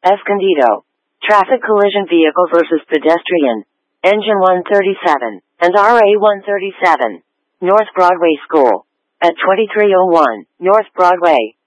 Escondido. Traffic collision vehicle versus pedestrian. Engine 137 and RA 137. North Broadway School. At 2301 North Broadway.